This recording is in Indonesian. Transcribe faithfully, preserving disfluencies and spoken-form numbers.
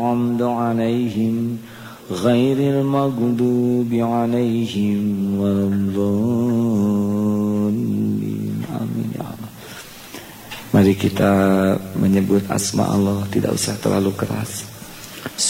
الحمد عليهم غير المغضوب عليهم ولا الضالين. Amin ya Allah. Mari kita menyebut asma Allah, tidak usah terlalu keras.